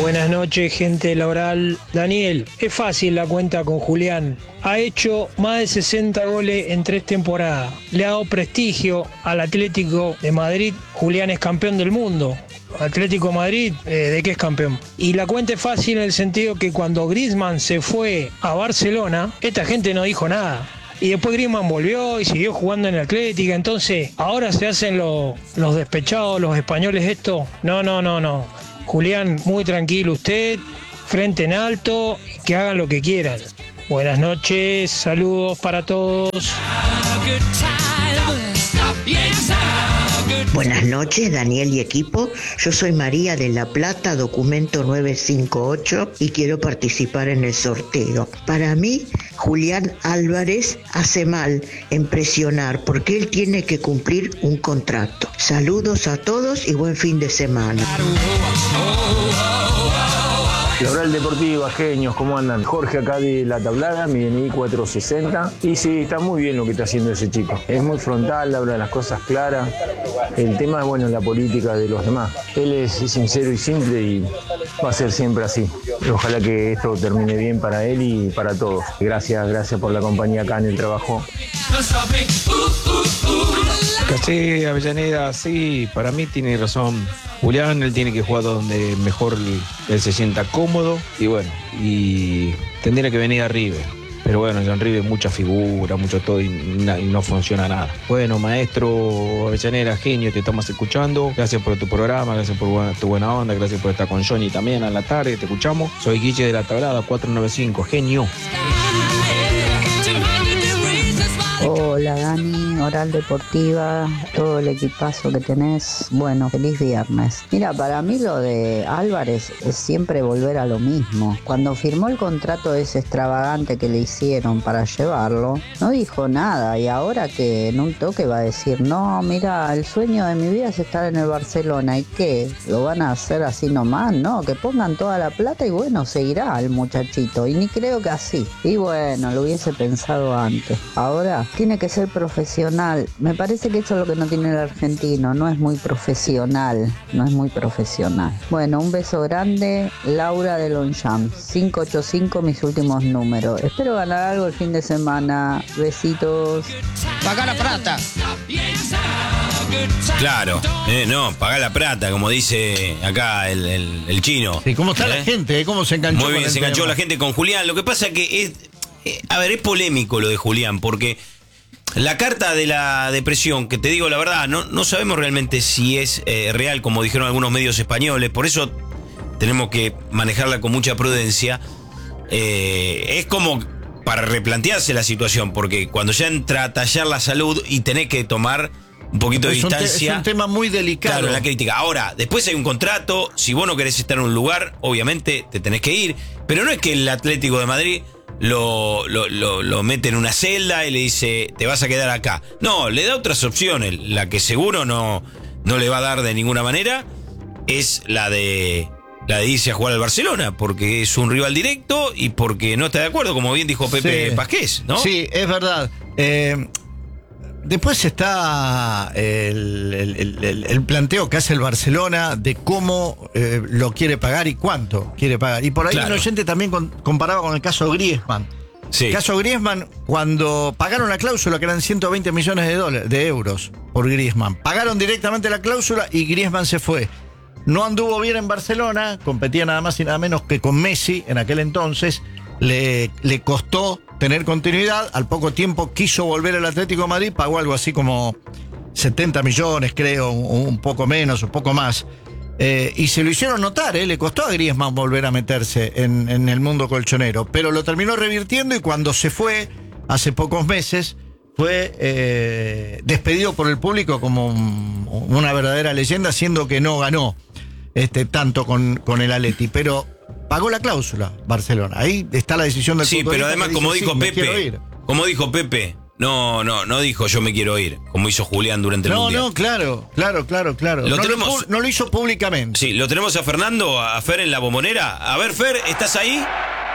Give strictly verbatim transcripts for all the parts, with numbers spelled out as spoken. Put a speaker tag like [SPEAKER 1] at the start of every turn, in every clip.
[SPEAKER 1] Buenas noches, gente laboral. Daniel, es fácil la cuenta con Julián. Ha hecho más de sesenta goles en tres temporadas. Le ha dado prestigio al Atlético de Madrid. Julián es campeón del mundo. Atlético de Madrid, eh, ¿de qué es campeón? Y la cuenta es fácil en el sentido que cuando Griezmann se fue a Barcelona, esta gente no dijo nada. Y después Griezmann volvió y siguió jugando en el Atlético. Entonces, ahora se hacen lo, los despechados, los españoles esto. No, no, no, no. Julián, muy tranquilo usted, frente en alto, que hagan lo que quieran. Buenas noches, saludos para todos.
[SPEAKER 2] Buenas noches, Daniel y equipo. Yo soy María de La Plata, documento nueve cinco ocho, y quiero participar en el sorteo. Para mí, Julián Álvarez hace mal en presionar porque él tiene que cumplir un contrato. Saludos a todos y buen fin de semana.
[SPEAKER 3] Laboral Deportiva, genios, ¿cómo andan? Jorge acá de La Tablada, mi D N I cuatrocientos sesenta. Y sí, está muy bien lo que está haciendo ese chico. Es muy frontal, habla las cosas claras. El tema es, bueno, la política de los demás. Él es sincero y simple y va a ser siempre así. Ojalá que esto termine bien para él y para todos. Gracias, gracias por la compañía acá en el trabajo.
[SPEAKER 4] Sí, Avellaneda, sí, para mí tiene razón Julián, él tiene que jugar donde mejor él se sienta cómodo y bueno, y tendría que venir a River. Pero bueno, en River mucha figura, mucho todo y, y no funciona nada. Bueno, maestro Avellaneda, genio, te estamos escuchando. Gracias por tu programa, gracias por buena, tu buena onda, gracias por estar con Johnny también a la tarde, te escuchamos. Soy Guille de La Tablada, cuatro nueve cinco, genio.
[SPEAKER 5] Hola Dani, Oral Deportiva, todo el equipazo que tenés. Bueno, feliz viernes. Mira, para mí lo de Álvarez es siempre volver a lo mismo. Cuando firmó el contrato ese extravagante que le hicieron para llevarlo, no dijo nada y ahora que en un toque va a decir, no, mira, el sueño de mi vida es estar en el Barcelona. ¿Y qué? ¿Lo van a hacer así nomás? No, que pongan toda la plata y bueno, seguirá el muchachito. Y ni creo que así. Y bueno, lo hubiese pensado antes. Ahora tiene que ser profesional. Me parece que eso es lo que no tiene el argentino. No es muy profesional. No es muy profesional. Bueno, un beso grande. Laura de Longchamp. cinco ocho cinco, mis últimos números. Espero ganar algo el fin de semana. Besitos.
[SPEAKER 6] Paga la plata.
[SPEAKER 7] Claro, eh, no, pagá la plata, como dice acá el, el, el chino.
[SPEAKER 6] Sí, ¿cómo está
[SPEAKER 7] ¿Eh?
[SPEAKER 6] la gente? ¿Cómo se enganchó?
[SPEAKER 7] Muy bien,
[SPEAKER 6] con
[SPEAKER 7] se
[SPEAKER 6] el
[SPEAKER 7] enganchó
[SPEAKER 6] tema?
[SPEAKER 7] la gente con Julián. Lo que pasa que es, eh, a ver, es polémico lo de Julián, porque la carta de la depresión, que te digo la verdad, no, no sabemos realmente si es eh, real, como dijeron algunos medios españoles, por eso tenemos que manejarla con mucha prudencia. Eh, es como para replantearse la situación, porque cuando ya entra a tallar la salud y tenés que tomar un poquito de
[SPEAKER 6] es
[SPEAKER 7] distancia.
[SPEAKER 6] Un te, es un tema muy delicado.
[SPEAKER 7] Claro, la crítica. Ahora, después hay un contrato. Si vos no querés estar en un lugar, obviamente te tenés que ir. Pero no es que el Atlético de Madrid lo, lo, lo, lo mete en una celda y le dice, te vas a quedar acá. No, le da otras opciones. La que seguro no, no le va a dar de ninguna manera es la de, la de irse a jugar al Barcelona, porque es un rival directo y porque no está de acuerdo, como bien dijo Pepe
[SPEAKER 6] Sí.
[SPEAKER 7] Pasqués, ¿no?
[SPEAKER 6] Sí, es verdad. Eh, después está el, el, el, el planteo que hace el Barcelona de cómo eh, lo quiere pagar y cuánto quiere pagar. Y por ahí
[SPEAKER 7] Claro.
[SPEAKER 6] un oyente también con, comparaba con el caso Griezmann.
[SPEAKER 7] Sí.
[SPEAKER 6] El caso Griezmann, cuando pagaron la cláusula, que eran ciento veinte millones de dólares, de euros por Griezmann, pagaron directamente la cláusula y Griezmann se fue. No anduvo bien en Barcelona, competía nada más y nada menos que con Messi en aquel entonces, le, le costó tener continuidad, al poco tiempo quiso volver al Atlético de Madrid, pagó algo así como setenta millones, creo, un, un poco menos, un poco más. Eh, y se lo hicieron notar, eh, le costó a Griezmann volver a meterse en, en el mundo colchonero, pero lo terminó revirtiendo y cuando se fue, hace pocos meses, fue eh, despedido por el público como un, una verdadera leyenda, siendo que no ganó este, tanto con, con el Atleti, pero pagó la cláusula Barcelona. Ahí está la decisión del
[SPEAKER 7] Sí,
[SPEAKER 6] futbolista
[SPEAKER 7] pero además,
[SPEAKER 6] que
[SPEAKER 7] como
[SPEAKER 6] dice,
[SPEAKER 7] dijo
[SPEAKER 6] sí, me quiero
[SPEAKER 7] Pepe,
[SPEAKER 6] ir.
[SPEAKER 7] como dijo Pepe, no, no, no dijo yo me quiero ir, como hizo Julián durante el
[SPEAKER 6] No,
[SPEAKER 7] Mundial.
[SPEAKER 6] no, claro, claro, claro, claro.
[SPEAKER 7] Lo
[SPEAKER 6] no,
[SPEAKER 7] tenemos-
[SPEAKER 6] lo, pu- no lo hizo públicamente.
[SPEAKER 7] Sí, lo tenemos a Fernando, a Fer en la bombonera. A ver, Fer, ¿estás ahí?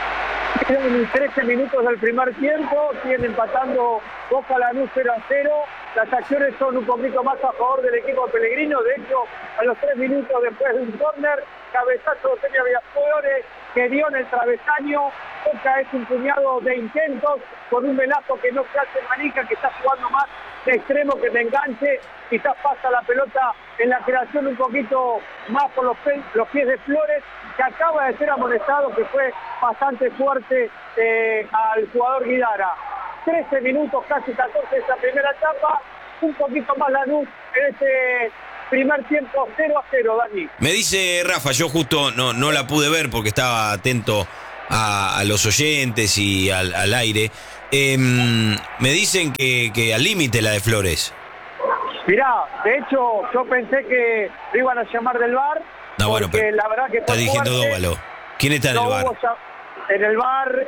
[SPEAKER 8] Quedan trece minutos del primer tiempo, siguen empatando Boca Lanús cero a cero. Las acciones son un poquito más a favor del equipo Pellegrino. De hecho, a los tres minutos después de un córner, cabezazo de Eusebio Villafiore que dio en el travesaño. Boca es un puñado de intentos con un Velasco que no se hace manija, que está jugando más de extremo que de enganche. Quizás pasa la pelota en la creación un poquito más por los, pe- los pies de Flores, que acaba de ser amonestado, que fue bastante fuerte eh, al jugador Guidara. trece minutos, casi catorce de esa primera etapa, un poquito más Lanús en ese primer tiempo, cero a cero, Dani.
[SPEAKER 7] Me dice Rafa, yo justo no, no la pude ver porque estaba atento a, a los oyentes y al, al aire. Eh, me dicen que, que al límite la de Flores.
[SPEAKER 8] Mirá, de hecho, yo pensé que lo iban a llamar del V A R.
[SPEAKER 7] No, bueno,
[SPEAKER 8] porque
[SPEAKER 7] pero
[SPEAKER 8] la verdad que
[SPEAKER 7] está
[SPEAKER 8] fue
[SPEAKER 7] diciendo
[SPEAKER 8] fuerte.
[SPEAKER 7] Dóvalo. ¿Quién está en
[SPEAKER 8] No
[SPEAKER 7] el bar?
[SPEAKER 8] hubo ya- En el V A R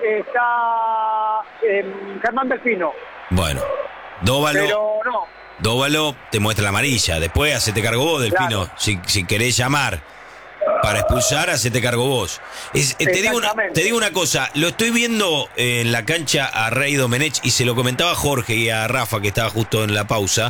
[SPEAKER 8] está eh, Germán Delfino.
[SPEAKER 7] Bueno, Dóvalo,
[SPEAKER 8] Pero no,
[SPEAKER 7] Dóvalo te muestra la amarilla. Después hacete cargo vos, Delfino.
[SPEAKER 8] Claro.
[SPEAKER 7] Si, si querés llamar para expulsar, hacete cargo vos. Es, eh, te, digo una,
[SPEAKER 8] Exactamente.
[SPEAKER 7] te digo una cosa, lo estoy viendo en la cancha a Rey Domenech y se lo comentaba a Jorge y a Rafa, que estaba justo en la pausa.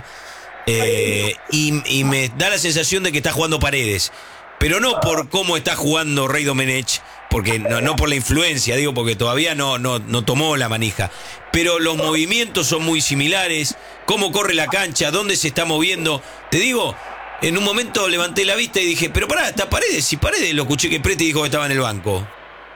[SPEAKER 7] Eh, y, y me da la sensación de que está jugando Paredes. Pero no por cómo está jugando Rey Domenech, porque no, no por la influencia, digo, porque todavía no, no, no tomó la manija. Pero los movimientos son muy similares, cómo corre la cancha, dónde se está moviendo. Te digo, en un momento levanté la vista y dije, pero pará, está Paredes. Si Paredes lo escuché que Preti dijo que estaba en el banco.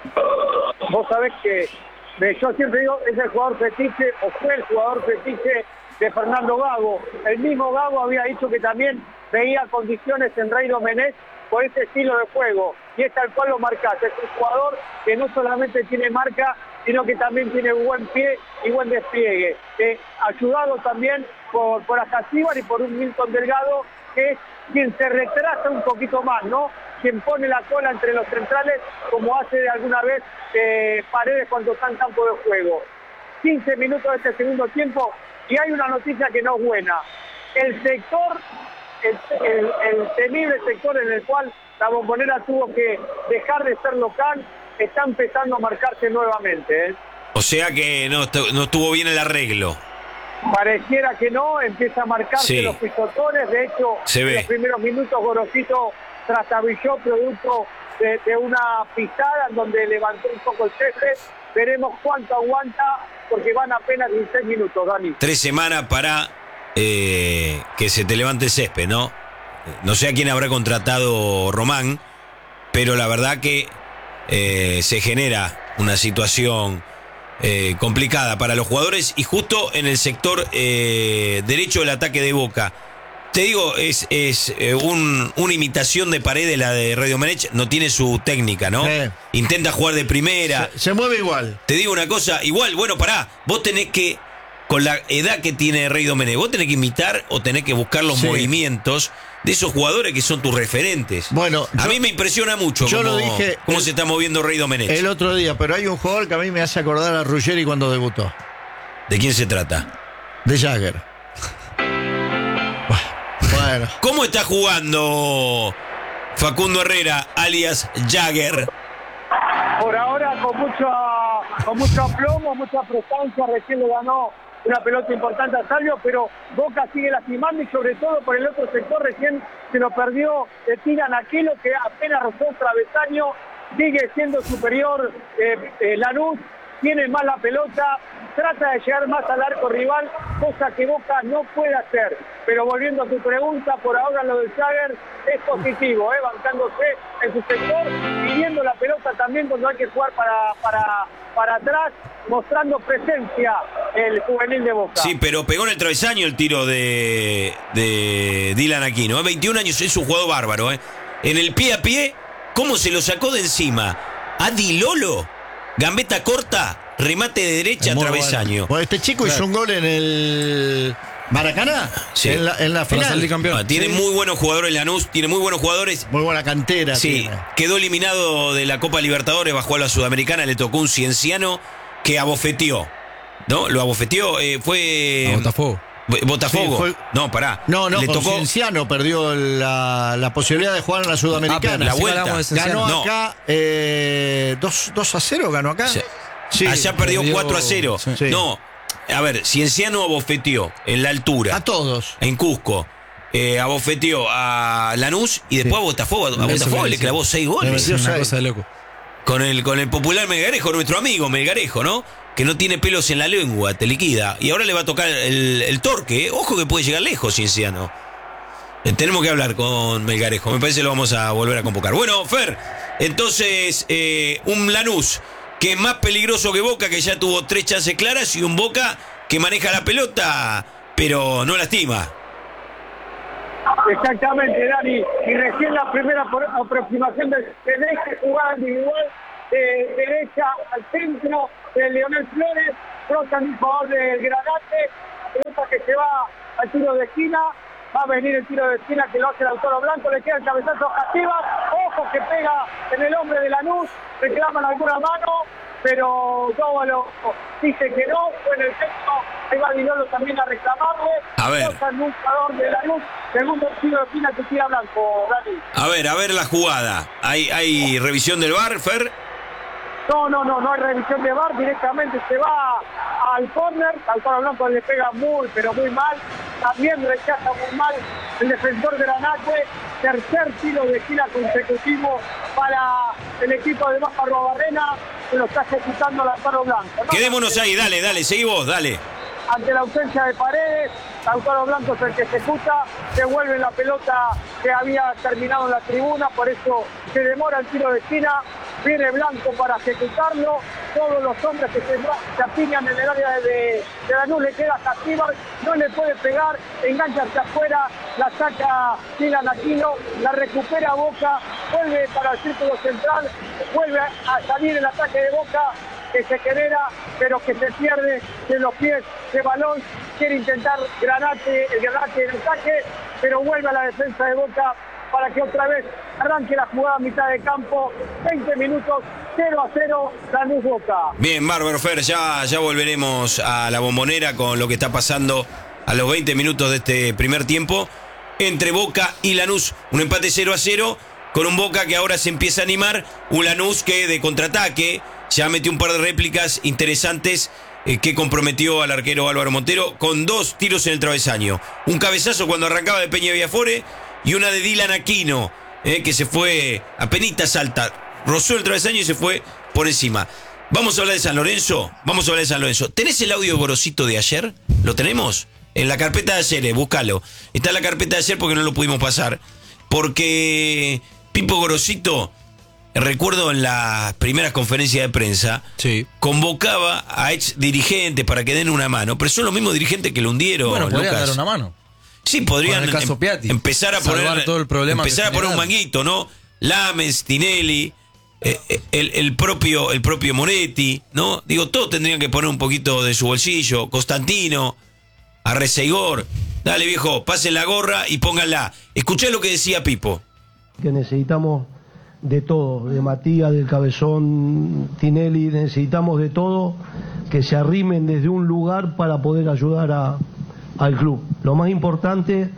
[SPEAKER 8] vos sabés que me- yo siempre digo, es el jugador fetiche, o fue el jugador fetiche de Fernando Gago. El mismo Gago había dicho que también veía condiciones en Rey Domenech por ese estilo de juego, y es tal cual lo marcás. Es un jugador que no solamente tiene marca, sino que también tiene buen pie y buen despliegue. Eh, ayudado también por, por Ascasíbar y por un Milton Delgado, que es quien se retrasa un poquito más, ¿no? Quien pone la cola entre los centrales, como hace de alguna vez eh, Paredes cuando está en campo de juego. quince minutos de este segundo tiempo, y hay una noticia que no es buena. El sector, el, el, el temible sector en el cual la Bombonera tuvo que dejar de ser local, está empezando a marcarse nuevamente, ¿eh?
[SPEAKER 7] O sea que no, estu- no estuvo bien el arreglo.
[SPEAKER 8] Pareciera que no, empieza a marcarse
[SPEAKER 7] Sí.
[SPEAKER 8] los pisotones. De hecho,
[SPEAKER 7] Se
[SPEAKER 8] en
[SPEAKER 7] ve.
[SPEAKER 8] los primeros minutos Gorosito trastabilló producto de, de una pisada en donde levantó un poco el césped. Veremos cuánto aguanta, porque van apenas dieciséis minutos, Dani.
[SPEAKER 7] Tres semanas para eh, que se te levante el césped, ¿no? No sé a quién habrá contratado Román, pero la verdad que eh, se genera una situación eh, complicada para los jugadores y justo en el sector eh, derecho del ataque de Boca. Te digo, es, es eh, un, una imitación de Paredes, la de Radio Domenech, no tiene su técnica, ¿no?
[SPEAKER 6] Sí.
[SPEAKER 7] Intenta jugar de primera.
[SPEAKER 6] Se, se mueve igual.
[SPEAKER 7] Te digo una cosa, igual, bueno, pará, vos tenés que, con la edad que tiene Rey Domenech, vos tenés que imitar o tenés que buscar los
[SPEAKER 6] Sí.
[SPEAKER 7] movimientos de esos jugadores que son tus referentes.
[SPEAKER 6] Bueno,
[SPEAKER 7] a
[SPEAKER 6] yo-
[SPEAKER 7] mí me impresiona mucho
[SPEAKER 6] yo
[SPEAKER 7] cómo,
[SPEAKER 6] lo dije
[SPEAKER 7] cómo
[SPEAKER 6] el-
[SPEAKER 7] se está moviendo Rey Domenech.
[SPEAKER 6] El otro día, pero hay un jugador que a mí me hace acordar a Ruggeri cuando debutó.
[SPEAKER 7] ¿De quién se trata?
[SPEAKER 6] De Jagger. Bueno.
[SPEAKER 7] ¿Cómo está jugando Facundo Herrera, alias Jagger?
[SPEAKER 8] Por ahora con mucho, con mucho aplomo, mucha prestancia, recién le ganó una pelota importante a Salvio, pero Boca sigue lastimando, y sobre todo por el otro sector recién se lo perdió, le tiran a Aquilo, que apenas rozó el travesaño, sigue siendo superior eh, eh, Lanús, tiene más la pelota, trata de llegar más al arco rival, cosa que Boca no puede hacer. Pero volviendo a tu pregunta, por ahora lo del Jagger es positivo, ¿eh? Bancándose en su sector, pidiendo la pelota también cuando hay que jugar para, para, para atrás, mostrando presencia el juvenil de Boca.
[SPEAKER 7] Sí, pero pegó en el travesaño el tiro de, de Dylan Aquino. ¿eh? veintiún años, es un jugador bárbaro. ¿eh? En el pie a pie, ¿cómo se lo sacó de encima? A Di Lolo, gambeta corta, remate de derecha,
[SPEAKER 6] Muy
[SPEAKER 7] travesaño.
[SPEAKER 6] bueno. Bueno, este chico hizo un gol en el Maracaná,
[SPEAKER 7] Sí.
[SPEAKER 6] en la, en la
[SPEAKER 4] Para
[SPEAKER 6] final.
[SPEAKER 4] salir campeón.
[SPEAKER 7] Ah, tiene
[SPEAKER 6] Sí.
[SPEAKER 7] muy buenos jugadores Lanús, tiene muy buenos jugadores.
[SPEAKER 6] Muy buena cantera.
[SPEAKER 7] Sí,
[SPEAKER 6] tiene.
[SPEAKER 7] quedó eliminado de la Copa Libertadores, bajó a la Sudamericana, le tocó un cienciano que abofeteó. ¿No? Lo abofeteó, eh, fue.
[SPEAKER 4] A Botafogo.
[SPEAKER 7] Bo- Botafogo.
[SPEAKER 6] Sí, fue-
[SPEAKER 7] No, pará.
[SPEAKER 6] No, no,
[SPEAKER 7] le
[SPEAKER 6] con
[SPEAKER 7] tocó.
[SPEAKER 6] Cienciano perdió la, la posibilidad de jugar en la Sudamericana.
[SPEAKER 7] la
[SPEAKER 4] Sí,
[SPEAKER 7] vuelta.
[SPEAKER 4] hablamos de Cienciano.
[SPEAKER 6] Ganó
[SPEAKER 7] No.
[SPEAKER 6] acá eh, dos a cero, ganó acá.
[SPEAKER 7] Sí.
[SPEAKER 6] Sí,
[SPEAKER 7] Allá perdió
[SPEAKER 9] perdió-
[SPEAKER 7] cuatro a cero.
[SPEAKER 6] Sí.
[SPEAKER 7] No, a ver, Cienciano abofeteó en la altura.
[SPEAKER 6] A todos.
[SPEAKER 7] En Cusco. Eh, abofeteó a Lanús y después a Botafogo. A
[SPEAKER 9] Eso
[SPEAKER 7] Botafogo
[SPEAKER 9] me
[SPEAKER 7] le
[SPEAKER 9] decía.
[SPEAKER 7] clavó seis
[SPEAKER 9] Me
[SPEAKER 7] goles.
[SPEAKER 9] pareció una
[SPEAKER 6] seis.
[SPEAKER 9] cosa de loco.
[SPEAKER 7] Con el, con el popular Melgarejo, nuestro amigo Melgarejo, ¿no? Que no tiene pelos en la lengua, te liquida. Y ahora le va a tocar el, el Torque. ¿eh? Ojo que puede llegar lejos, Cienciano. Eh, tenemos que hablar con Melgarejo. Me parece que lo vamos a volver a convocar. Bueno, Fer, entonces, eh, un Lanús que es más peligroso que Boca, que ya tuvo tres chances claras, y un Boca que maneja la pelota, pero no lastima.
[SPEAKER 8] Exactamente, Dani. Y recién la primera por- aproximación de derecha, jugada individual, de derecha al centro de Leonel Flores, brota en favor del Granate, pelota que se va al tiro de esquina, va a venir el tiro de esquina que lo hace el Lautaro Blanco, le queda el cabezazo a Jacíbas, ojo que pega en el hombre de Lanús, reclaman alguna mano, pero Dóvalo dice que no, fue en el centro, ahí va Dinolo también a reclamarle.
[SPEAKER 7] A ver.
[SPEAKER 8] Cosa en un jugador de Lanús, segundo tiro de esquina que tira Blanco, Dani.
[SPEAKER 7] A ver, a ver la jugada. ¿Hay, hay revisión del V A R, Fer?
[SPEAKER 8] No, no, no, no hay revisión de V A R, directamente se va al córner, Lautaro Blanco le pega muy, pero muy mal, también rechaza muy mal el defensor Granate, tercer tiro de esquina consecutivo para el equipo de Baja Barrena, que lo está ejecutando Lautaro Blanco. ¿no?
[SPEAKER 7] Quedémonos ahí, dale, dale, seguí vos, dale.
[SPEAKER 8] Ante la ausencia de Paredes, Lautaro Blanco es el que ejecuta, devuelve la pelota que había terminado en la tribuna, por eso se demora el tiro de esquina, viene Blanco para ejecutarlo, todos los hombres que se, se apiñan en el área de, de Lanús, le queda Jacíbas, no le puede pegar, engancha hacia afuera, la saca Milan Aquino, la recupera Boca, vuelve para el círculo central, vuelve a salir el ataque de Boca, que se genera, pero que se pierde de los pies de balón, quiere intentar Granate, el Granate en ataque, pero vuelve a la defensa de Boca para que otra vez arranque la jugada a mitad de campo, veinte minutos, cero a cero, Lanús Boca.
[SPEAKER 7] Bien, bárbaro, Fer, ya, ya volveremos a la Bombonera con lo que está pasando a los veinte minutos de este primer tiempo entre Boca y Lanús. Un empate cero a cero con un Boca que ahora se empieza a animar, un Lanús que de contraataque ya metió un par de réplicas interesantes eh, que comprometió al arquero Álvaro Montero con dos tiros en el travesaño. Un cabezazo cuando arrancaba de Peña Villafore y una de Dylan Aquino, eh, que se fue a penitas alta, rozó el travesaño y se fue por encima. Vamos a hablar de San Lorenzo, vamos a hablar de San Lorenzo. ¿Tenés el audio de Gorosito de ayer? ¿Lo tenemos? En la carpeta de ayer, eh, búscalo. Está en la carpeta de ayer porque no lo pudimos pasar. Porque Pipo Gorosito, recuerdo en las primeras conferencias de prensa,
[SPEAKER 9] Sí.
[SPEAKER 7] convocaba a ex dirigentes para que den una mano, pero son los mismos dirigentes que lo hundieron.
[SPEAKER 9] Bueno, podrían
[SPEAKER 7] Lucas.
[SPEAKER 9] dar una mano.
[SPEAKER 7] Sí, podrían
[SPEAKER 9] Con el caso
[SPEAKER 7] em-
[SPEAKER 9] Piatti.
[SPEAKER 7] empezar a
[SPEAKER 9] Salvar
[SPEAKER 7] poner
[SPEAKER 9] todo el problema
[SPEAKER 7] empezar
[SPEAKER 9] que
[SPEAKER 7] a poner un
[SPEAKER 9] generaron.
[SPEAKER 7] manguito, ¿no? Lames, Tinelli, eh, eh, el, el propio el propio Moretti, ¿no? Digo, todos tendrían que poner un poquito de su bolsillo. Constantino, Arreceigor. Dale, viejo, pasen la gorra y pónganla. Escuché lo que decía Pipo.
[SPEAKER 10] Que necesitamos de todo, de Matías, del Cabezón, Tinelli, necesitamos de todo, que se arrimen desde un lugar para poder ayudar a, al club. Lo más importante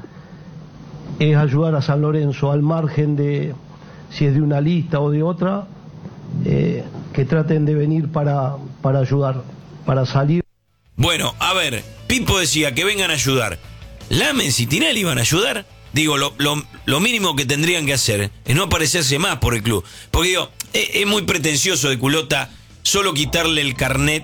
[SPEAKER 10] es ayudar a San Lorenzo, al margen de si es de una lista o de otra, eh, que traten de venir para, para ayudar, para salir.
[SPEAKER 7] Bueno, a ver, Pipo decía que vengan a ayudar. ¿Lames y Tinelli iban a ayudar? Digo, lo, lo, lo mínimo que tendrían que hacer es no aparecerse más por el club. Porque digo, es, es muy pretencioso de culota solo quitarle el carnet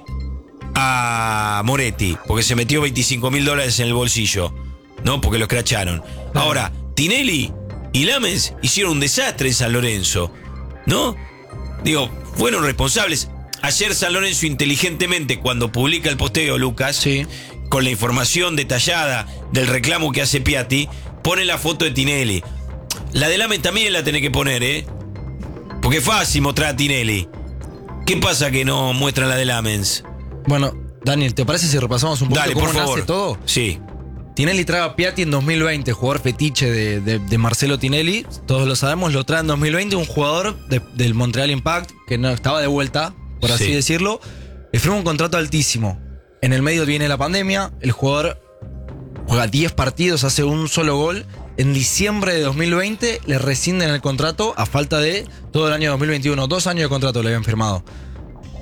[SPEAKER 7] a Moretti, porque se metió veinticinco mil dólares en el bolsillo, ¿no? Porque lo escracharon. Ahora, Tinelli y Lames hicieron un desastre en San Lorenzo, ¿no? Digo, fueron responsables. Ayer San Lorenzo inteligentemente, cuando publica el posteo, Lucas,
[SPEAKER 9] Sí.
[SPEAKER 7] con la información detallada del reclamo que hace Piatti, pone la foto de Tinelli. La de Lames también la tenés que poner, ¿eh? Porque es fácil mostrar a Tinelli. ¿Qué pasa que no muestran la de Lames?
[SPEAKER 9] Bueno, Daniel, ¿te parece si repasamos un poco
[SPEAKER 7] Dale,
[SPEAKER 9] cómo
[SPEAKER 7] por favor.
[SPEAKER 9] nace todo?
[SPEAKER 7] Sí.
[SPEAKER 9] Tinelli trae a Piatti en dos mil veinte, jugador fetiche de, de- de Marcelo Tinelli. Todos lo sabemos, lo trae en dos mil veinte, un jugador de- del Montreal Impact que no estaba de vuelta, por así
[SPEAKER 7] Sí.
[SPEAKER 9] decirlo. Le firma un contrato altísimo. En el medio viene la pandemia, el jugador juega diez partidos, hace un solo gol. En diciembre de dos mil veinte le rescinden el contrato a falta de todo el año dos mil veintiuno. Dos años de contrato le habían firmado.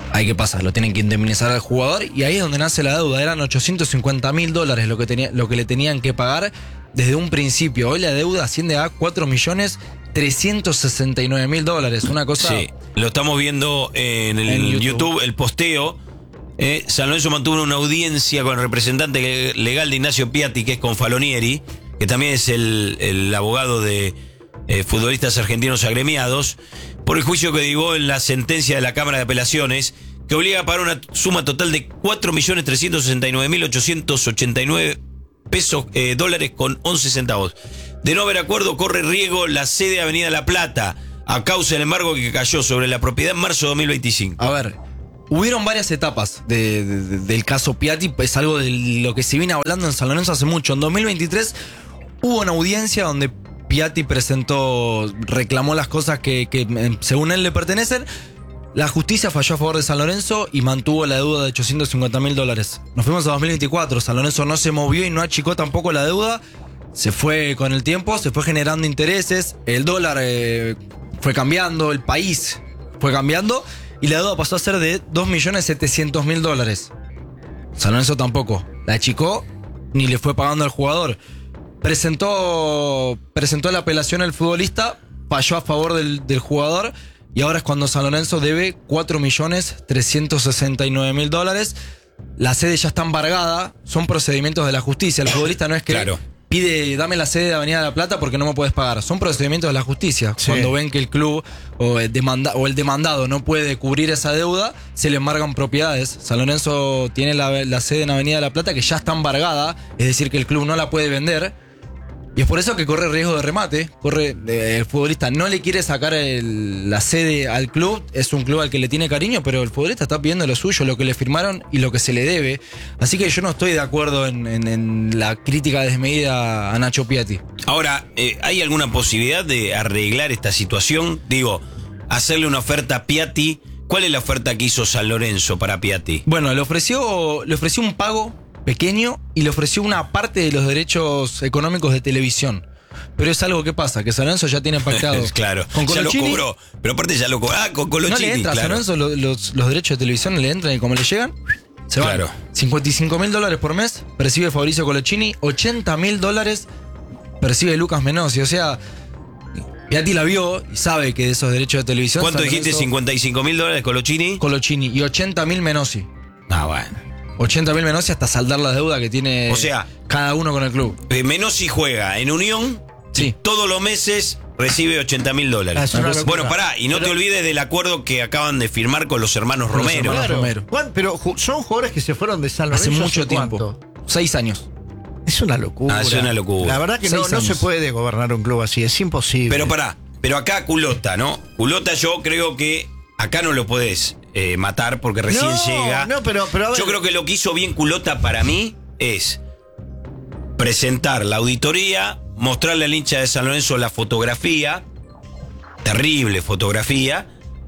[SPEAKER 9] Ahí qué pasa, lo tienen que indemnizar al jugador y ahí es donde nace la deuda. Eran ochocientos cincuenta mil dólares lo que tenía, lo que le tenían que pagar desde un principio. Hoy la deuda asciende a cuatro millones trescientos sesenta y nueve mil dólares. Una cosa.
[SPEAKER 7] Sí, lo estamos viendo en el
[SPEAKER 9] En
[SPEAKER 7] YouTube.
[SPEAKER 9] YouTube.
[SPEAKER 7] el posteo. Eh, San Lorenzo mantuvo una audiencia con el representante legal de Ignacio Piatti, que es Confalonieri, que también es el, el abogado de eh, futbolistas argentinos agremiados, por el juicio que derivó en la sentencia de la Cámara de Apelaciones, que obliga a pagar una suma total de cuatro millones trescientos sesenta y nueve mil ochocientos ochenta y nueve pesos, eh, dólares con once centavos. De no haber acuerdo, corre riesgo la sede de Avenida La Plata, a causa del embargo que cayó sobre la propiedad en marzo de dos mil veinticinco.
[SPEAKER 9] A ver, hubieron varias etapas de, de, de, del caso Piatti. Es algo de lo que se viene hablando en San Lorenzo hace mucho. En dos mil veintitrés hubo una audiencia donde Piatti presentó, reclamó las cosas que, que según él le pertenecen. La justicia falló a favor de San Lorenzo y mantuvo la deuda de ochocientos cincuenta mil dólares. Nos fuimos a dos mil veinticuatro, San Lorenzo no se movió y no achicó tampoco la deuda. Se fue con el tiempo, se fue generando intereses, el dólar eh, fue cambiando, el país fue cambiando y la deuda pasó a ser de dos millones setecientos mil dólares. San Lorenzo tampoco la achicó ni le fue pagando al jugador. Presentó, presentó la apelación al futbolista, falló a favor del, del jugador y ahora es cuando San Lorenzo debe cuatro millones trescientos sesenta y nueve mil dólares. La sede ya está embargada, son procedimientos de la justicia. El futbolista no es que
[SPEAKER 7] Claro.
[SPEAKER 9] pide, dame la sede de Avenida La Plata porque no me puedes pagar. Son procedimientos de la justicia.
[SPEAKER 6] Sí.
[SPEAKER 9] Cuando ven que el club o el, demanda, o el demandado no puede cubrir esa deuda, se le embargan propiedades. San Lorenzo tiene la, la sede en Avenida La Plata que ya está embargada, es decir, que el club no la puede vender. Y es por eso que corre riesgo de remate. Corre, eh, el futbolista no le quiere sacar el- la sede al club. Es un club al que le tiene cariño, pero el futbolista está pidiendo lo suyo, lo que le firmaron y lo que se le debe. Así que yo no estoy de acuerdo en, en- en la crítica desmedida a Nacho Piatti.
[SPEAKER 7] Ahora, eh, ¿hay alguna posibilidad de arreglar esta situación? Digo, hacerle una oferta a Piatti. ¿Cuál es la oferta que hizo San Lorenzo para Piatti?
[SPEAKER 9] Bueno, le ofreció, le ofreció un pago pequeño y le ofreció una parte de los derechos económicos de televisión. Pero es algo que pasa, que San Lorenzo ya tiene pactado.
[SPEAKER 7] Claro,
[SPEAKER 9] con
[SPEAKER 7] ya lo
[SPEAKER 9] Colochini.
[SPEAKER 7] cobró. Pero aparte ya lo cobró. Ah, con
[SPEAKER 9] No
[SPEAKER 7] Colochini,
[SPEAKER 9] le entra a San
[SPEAKER 7] claro.
[SPEAKER 9] Lorenzo lo- los, los derechos de televisión, le entran y como le llegan, se van.
[SPEAKER 7] Claro.
[SPEAKER 9] cincuenta y cinco mil dólares por mes percibe Fabricio Colochini, ochenta mil dólares percibe Lucas Menossi. O sea, Piatti la vio y sabe que de esos derechos de televisión.
[SPEAKER 7] ¿Cuánto
[SPEAKER 9] San
[SPEAKER 7] dijiste?
[SPEAKER 9] Lorenzo-
[SPEAKER 7] ¿cincuenta y cinco mil dólares Colochini?
[SPEAKER 9] Colochini y ochenta mil Menossi.
[SPEAKER 7] Ah, bueno.
[SPEAKER 9] ochenta mil Menossi hasta saldar la deuda que tiene
[SPEAKER 7] O sea,
[SPEAKER 9] cada uno con el club.
[SPEAKER 7] Eh, Menossi juega en Unión.
[SPEAKER 9] Sí.
[SPEAKER 7] Todos los meses recibe ochenta mil
[SPEAKER 6] Ah,
[SPEAKER 7] dólares.
[SPEAKER 6] es una locura.
[SPEAKER 7] Bueno, pará, y no
[SPEAKER 6] Pero-
[SPEAKER 7] te olvides del acuerdo que acaban de firmar con los hermanos
[SPEAKER 9] Con los
[SPEAKER 7] Romero.
[SPEAKER 9] hermanos.
[SPEAKER 6] Claro.
[SPEAKER 9] Romero.
[SPEAKER 6] Juan, pero ju- son jugadores que se fueron de San
[SPEAKER 9] Hace
[SPEAKER 6] Lorenzo
[SPEAKER 9] mucho tiempo.
[SPEAKER 6] ¿cuánto?
[SPEAKER 9] Seis años.
[SPEAKER 6] Es una locura.
[SPEAKER 7] Ah, es una locura.
[SPEAKER 6] La verdad que no,
[SPEAKER 9] Seis
[SPEAKER 6] no se
[SPEAKER 9] años.
[SPEAKER 6] puede gobernar un club así, es imposible.
[SPEAKER 7] Pero pará, pero acá Culota, ¿no? Culota yo creo que acá no lo podés eh, matar porque recién
[SPEAKER 6] No,
[SPEAKER 7] llega.
[SPEAKER 6] no, pero- pero a ver.
[SPEAKER 7] Yo creo que lo que hizo bien Culota para mí es presentar la auditoría, mostrarle al hincha de San Lorenzo la fotografía, terrible fotografía,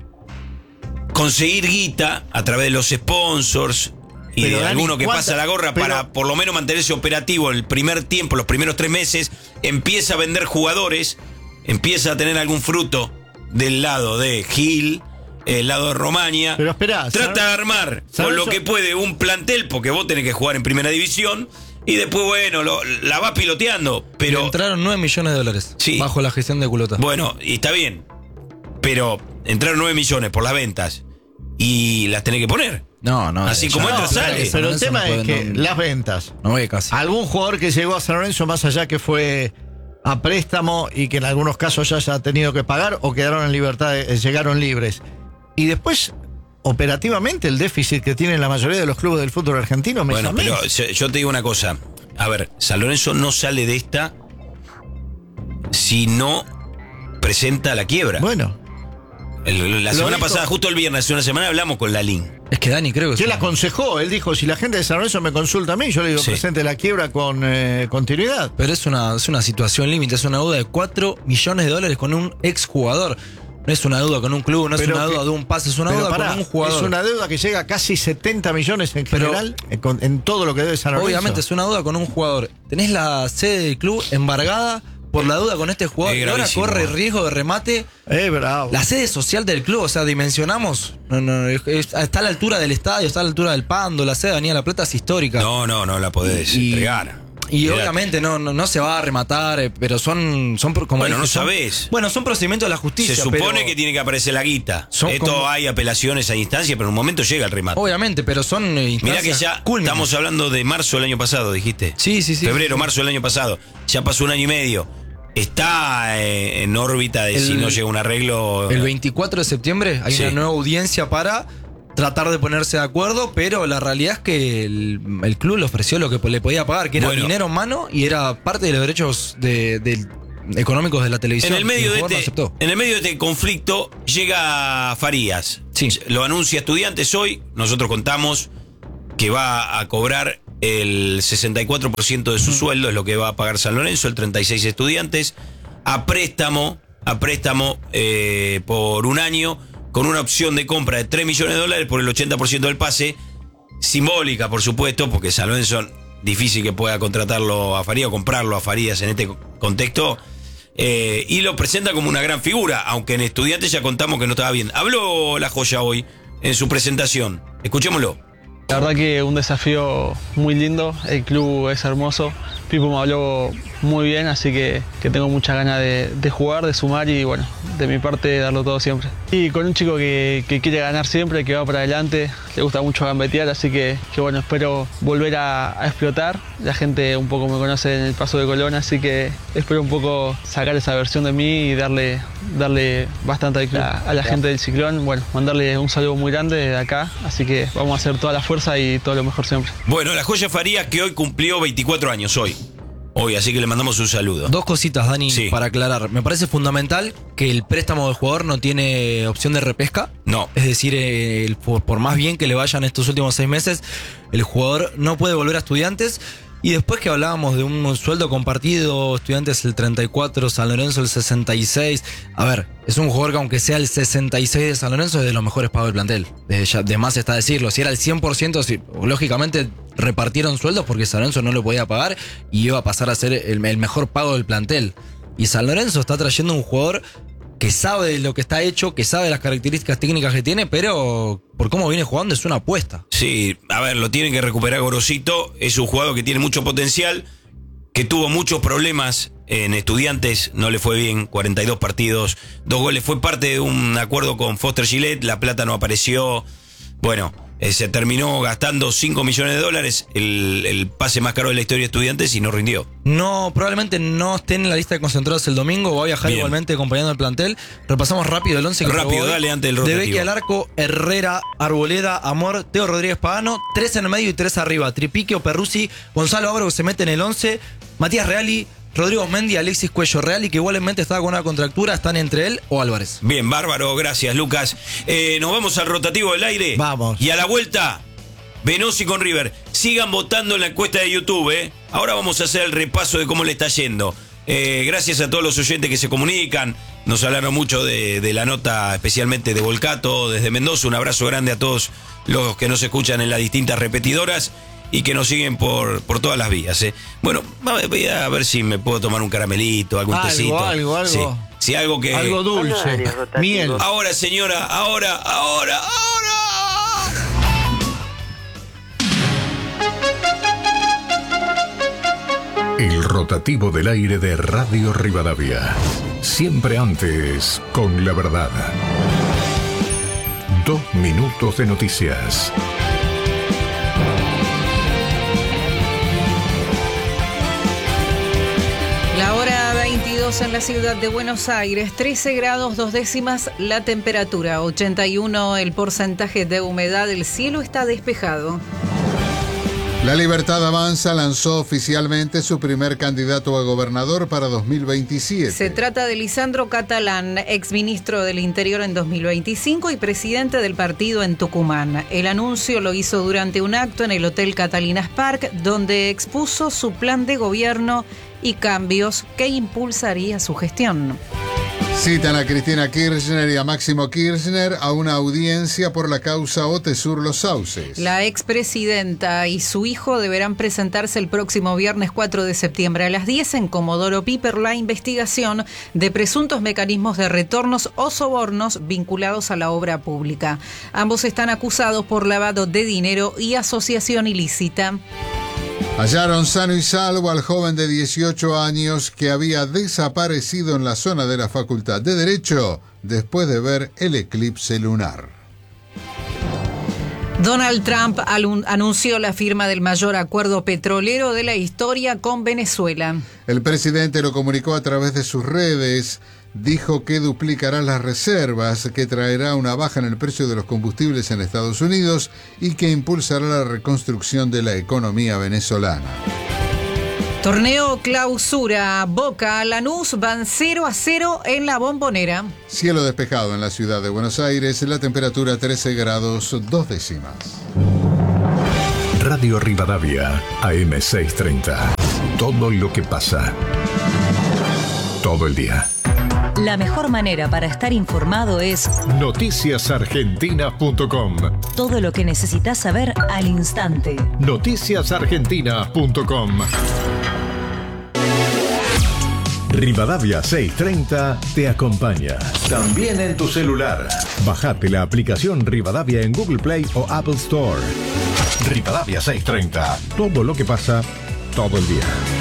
[SPEAKER 7] conseguir guita a través de los sponsors y
[SPEAKER 6] Pero,
[SPEAKER 7] de
[SPEAKER 6] Dani,
[SPEAKER 7] alguno que
[SPEAKER 6] ¿cuánta-
[SPEAKER 7] pasa la gorra
[SPEAKER 6] pero-
[SPEAKER 7] para por lo menos mantenerse operativo el primer tiempo, los primeros tres meses, empieza a vender jugadores, empieza a tener algún fruto del lado de Gil, el lado de Romaña.
[SPEAKER 6] Pero esperá,
[SPEAKER 7] Trata
[SPEAKER 6] San-
[SPEAKER 7] de armar
[SPEAKER 6] San
[SPEAKER 7] con lo
[SPEAKER 6] Lorenzo-
[SPEAKER 7] que puede un plantel, porque vos tenés que jugar en primera división, y después, bueno, lo- la vas piloteando.
[SPEAKER 9] Pero
[SPEAKER 7] Pero,
[SPEAKER 9] entraron nueve millones de dólares
[SPEAKER 7] Sí.
[SPEAKER 9] bajo la gestión de Culota.
[SPEAKER 7] bueno, y está bien. Pero entraron nueve millones por las ventas y las tenés que poner.
[SPEAKER 9] No, no.
[SPEAKER 7] Así
[SPEAKER 9] ya-
[SPEAKER 7] como entra,
[SPEAKER 9] no,
[SPEAKER 7] sale.
[SPEAKER 9] San
[SPEAKER 6] Pero el
[SPEAKER 9] Lorenzo
[SPEAKER 6] tema
[SPEAKER 9] no
[SPEAKER 6] es
[SPEAKER 9] puede-
[SPEAKER 6] que
[SPEAKER 9] no-
[SPEAKER 6] las ventas.
[SPEAKER 9] No ve casi.
[SPEAKER 6] Algún jugador que llegó a San Lorenzo más allá que fue a préstamo y que en algunos casos ya se ha tenido que pagar o quedaron en libertad, eh, llegaron libres. Y después, operativamente, el déficit que tienen la mayoría de los clubes del fútbol argentino me
[SPEAKER 7] Bueno,
[SPEAKER 6] llamé.
[SPEAKER 7] pero yo yo te digo una cosa. A ver, San Lorenzo no sale de esta si no presenta la quiebra.
[SPEAKER 6] Bueno,
[SPEAKER 7] El- la
[SPEAKER 6] Lo
[SPEAKER 7] semana
[SPEAKER 6] dijo-
[SPEAKER 7] pasada, justo el viernes, hace una semana, hablamos con Lalín.
[SPEAKER 9] Es que Dani creo que
[SPEAKER 6] ¿quién
[SPEAKER 9] es
[SPEAKER 6] le
[SPEAKER 9] una-
[SPEAKER 6] aconsejó? Él dijo, si la gente de San Lorenzo me consulta a mí, yo le digo,
[SPEAKER 7] Sí.
[SPEAKER 6] presente la quiebra con eh, continuidad.
[SPEAKER 9] Pero es una, es una situación límite, es una deuda de cuatro millones de dólares con un exjugador. No es una deuda con un club, no es
[SPEAKER 6] Pero
[SPEAKER 9] una
[SPEAKER 6] que-
[SPEAKER 9] deuda de un pase, es una
[SPEAKER 6] Pero
[SPEAKER 9] deuda
[SPEAKER 6] pará,
[SPEAKER 9] con un jugador.
[SPEAKER 6] es una deuda que llega a casi setenta millones en
[SPEAKER 9] Pero-
[SPEAKER 6] general, en, con- en todo lo que debe San Lorenzo.
[SPEAKER 9] Obviamente es una deuda con un jugador. Tenés la sede del club embargada por la duda con este jugador
[SPEAKER 7] Es
[SPEAKER 9] y ahora
[SPEAKER 7] gravísimo.
[SPEAKER 9] corre riesgo de remate.
[SPEAKER 6] Eh, bravo.
[SPEAKER 9] La sede social del club, o sea, dimensionamos. No, no, es- es- está a la altura del estadio, está a la altura del Pando, la sede de Avenida La Plata es histórica.
[SPEAKER 7] No, no, no la podés
[SPEAKER 9] Y-
[SPEAKER 7] entregar.
[SPEAKER 9] Y
[SPEAKER 7] Olvidate.
[SPEAKER 9] obviamente no, no, no se va a rematar, eh, pero son, son pro- como
[SPEAKER 7] Bueno,
[SPEAKER 9] dije,
[SPEAKER 7] no
[SPEAKER 9] son-
[SPEAKER 7] sabés.
[SPEAKER 9] Bueno, son procedimientos de la justicia.
[SPEAKER 7] Se supone
[SPEAKER 9] pero-
[SPEAKER 7] que tiene que aparecer la guita.
[SPEAKER 9] Son
[SPEAKER 7] Esto
[SPEAKER 9] como-
[SPEAKER 7] hay apelaciones a instancia, pero en un momento llega el remate.
[SPEAKER 9] Obviamente, pero son eh,
[SPEAKER 7] Mirá
[SPEAKER 9] instancias
[SPEAKER 7] que ya
[SPEAKER 9] cúlmines.
[SPEAKER 7] estamos hablando de marzo del año pasado, dijiste.
[SPEAKER 9] Sí, sí, sí.
[SPEAKER 7] Febrero, marzo del año pasado. Ya pasó un año y medio. Está eh, en órbita de
[SPEAKER 9] El-
[SPEAKER 7] si no llega un arreglo.
[SPEAKER 9] El veinticuatro de septiembre hay
[SPEAKER 7] Sí.
[SPEAKER 9] una nueva audiencia para tratar de ponerse de acuerdo, pero la realidad es que el, el club le ofreció lo que le podía pagar, que era
[SPEAKER 7] Bueno.
[SPEAKER 9] dinero en mano y era parte de los derechos de, de- económicos de la televisión.
[SPEAKER 7] En el, medio
[SPEAKER 9] Y
[SPEAKER 7] de
[SPEAKER 9] jugador no
[SPEAKER 7] este,
[SPEAKER 9] aceptó.
[SPEAKER 7] en el medio de este conflicto llega Farías.
[SPEAKER 9] Sí.
[SPEAKER 7] Lo anuncia Estudiantes hoy. Nosotros contamos que va a cobrar el sesenta y cuatro por ciento de su sueldo, es lo que va a pagar San Lorenzo, el treinta y seis Estudiantes, a préstamo, a préstamo eh, por un año, con una opción de compra de tres millones de dólares por el ochenta por ciento del pase. Simbólica, por supuesto, porque San Lorenzo difícil que pueda contratarlo a Farías o comprarlo a Farías en este contexto. Eh, y lo presenta como una gran figura, aunque en Estudiantes ya contamos que no estaba bien. Habló La Joya hoy en su presentación. Escuchémoslo.
[SPEAKER 11] La verdad que un desafío muy lindo, el club es hermoso, Pipo me habló muy bien, así que, que tengo muchas ganas de, de jugar, de sumar y bueno, de mi parte darlo todo siempre. Y con un chico que, que quiere ganar siempre, que va para adelante, le gusta mucho gambetear, así que, que bueno, espero volver a, a explotar. La gente un poco me conoce en el Paso de Colón, así que espero un poco sacar esa versión de mí y darle, darle bastante al club. A, a la gente del Ciclón, bueno, mandarle un saludo muy grande de acá, así que vamos a hacer toda la fuerza y todo lo mejor siempre.
[SPEAKER 7] Bueno, La Joya Farías, que hoy cumplió veinticuatro años, hoy. Hoy, así que le mandamos un saludo.
[SPEAKER 9] Dos cositas, Dani,
[SPEAKER 7] Sí.
[SPEAKER 9] para aclarar. Me parece fundamental que el préstamo del jugador no tiene opción de repesca.
[SPEAKER 7] No.
[SPEAKER 9] Es decir, eh, el- por, por más bien que le vayan estos últimos seis meses, el jugador no puede volver a Estudiantes. Y después que hablábamos de un sueldo compartido, Estudiantes el treinta y cuatro, San Lorenzo el sesenta y seis. A ver, es un jugador que aunque sea el sesenta y seis de San Lorenzo es de los mejores pagos del plantel. De, ya, de más está decirlo. Si era el cien por ciento, si, lógicamente repartieron sueldos porque San Lorenzo no lo podía pagar y iba a pasar a ser el, el mejor pago del plantel. Y San Lorenzo está trayendo un jugador que sabe de lo que está hecho, que sabe las características técnicas que tiene, pero por cómo viene jugando es una apuesta.
[SPEAKER 7] Sí, a ver, lo tienen que recuperar Gorosito. Es un jugador que tiene mucho potencial, que tuvo muchos problemas en Estudiantes, no le fue bien, cuarenta y dos partidos, dos goles. Fue parte de un acuerdo con Foster Gillette, la plata no apareció. Bueno, eh, se terminó gastando cinco millones de dólares, el, el pase más caro de la historia de Estudiantes, y no rindió.
[SPEAKER 9] No, probablemente no esté en la lista de concentrados el domingo. Va a viajar
[SPEAKER 7] Bien.
[SPEAKER 9] igualmente acompañando al plantel. Repasamos rápido el once que
[SPEAKER 7] Rápido,
[SPEAKER 9] jugó hoy.
[SPEAKER 7] dale, antes del
[SPEAKER 9] De
[SPEAKER 7] rotativo.
[SPEAKER 9] Becky al arco, Herrera, Arboleda, Amor, Teo Rodríguez Pagano, tres en el medio y tres arriba. Tripiquio, Perruzzi, Gonzalo Ábrego se mete en el once, Matías Reali, Rodrigo Mendi, Alexis Cuello Reali, que igualmente estaba con una contractura, están entre él o Álvarez.
[SPEAKER 7] Bien, bárbaro, gracias Lucas. Eh, nos vamos al rotativo del aire.
[SPEAKER 6] Vamos.
[SPEAKER 7] Y a la vuelta, Venosi con River. Sigan votando en la encuesta de YouTube, ¿eh? Ahora vamos a hacer el repaso de cómo le está yendo. Eh, gracias a todos los oyentes que se comunican. Nos hablaron mucho de, de la nota, especialmente de Volcato, desde Mendoza. Un abrazo grande a todos los que nos escuchan en las distintas repetidoras y que nos siguen por, por todas las vías, ¿eh? Bueno, va- voy a ver si me puedo tomar un caramelito, algún
[SPEAKER 6] Algo,
[SPEAKER 7] tecito.
[SPEAKER 6] algo, algo.
[SPEAKER 7] Sí, sí, algo que...
[SPEAKER 6] Algo dulce. Miel.
[SPEAKER 7] Ahora, señora, ahora, ahora, ahora.
[SPEAKER 12] El rotativo del aire de Radio Rivadavia. Siempre antes con la verdad. Dos minutos de noticias.
[SPEAKER 13] La hora veintidós en la ciudad de Buenos Aires, trece grados dos décimas la temperatura, ochenta y uno el porcentaje de humedad, el cielo está despejado.
[SPEAKER 14] La Libertad Avanza lanzó oficialmente su primer candidato a gobernador para dos mil veintisiete.
[SPEAKER 13] Se trata de Lisandro Catalán, exministro del Interior en dos mil veinticinco y presidente del partido en Tucumán. El anuncio lo hizo durante un acto en el Hotel Catalinas Park, donde expuso su plan de gobierno y cambios que impulsaría su gestión.
[SPEAKER 14] Citan a Cristina Kirchner y a Máximo Kirchner a una audiencia por la causa Otesur Los Sauces.
[SPEAKER 13] La expresidenta y su hijo deberán presentarse el próximo viernes cuatro de septiembre a las diez en Comodoro Pi por la investigación de presuntos mecanismos de retornos o sobornos vinculados a la obra pública. Ambos están acusados por lavado de dinero y asociación ilícita.
[SPEAKER 14] Hallaron sano y salvo al joven de dieciocho años que había desaparecido en la zona de la Facultad de Derecho después de ver el eclipse lunar.
[SPEAKER 13] Donald Trump anunció la firma del mayor acuerdo petrolero de la historia con Venezuela.
[SPEAKER 14] El presidente lo comunicó a través de sus redes. Dijo que duplicará las reservas, que traerá una baja en el precio de los combustibles en Estados Unidos y que impulsará la reconstrucción de la economía venezolana.
[SPEAKER 13] Torneo Clausura. Boca, Lanús van cero a cero en la Bombonera.
[SPEAKER 14] Cielo despejado en la ciudad de Buenos Aires, la temperatura trece grados dos décimas.
[SPEAKER 12] Radio Rivadavia, A M seiscientos treinta. Todo lo que pasa. Todo el día.
[SPEAKER 15] La mejor manera para estar informado es
[SPEAKER 12] noticias argentinas punto com.
[SPEAKER 15] Todo lo que necesitas saber al instante.
[SPEAKER 12] noticias argentinas punto com. Rivadavia seiscientos treinta te acompaña. También en tu celular. Bajate la aplicación Rivadavia en Google Play o Apple Store. Rivadavia seiscientos treinta. Todo lo que pasa, todo el día.